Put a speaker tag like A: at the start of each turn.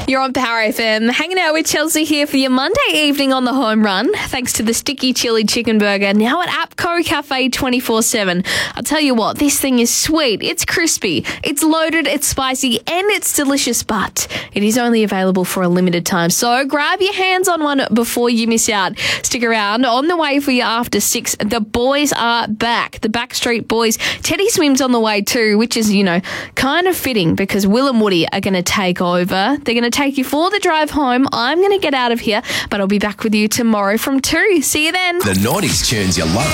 A: You're on Power FM, hanging out with Chelsea here for your Monday evening on the home run, thanks to the sticky chili chicken burger, now at APCO Cafe 24/7. I'll tell you what, this thing is sweet, it's crispy, it's loaded, it's spicy, and it's delicious, but it is only available for a limited time. So grab your hands on one before you miss out. Stick around. On the way for you after 6, the boys are back. The Backstreet Boys. Teddy Swims on the way too, which is, kind of fitting because Will and Woody are going to take over. They're going to take you for the drive home. I'm going to get out of here, but I'll be back with you tomorrow from 2. See you then.
B: The 90s tunes you love.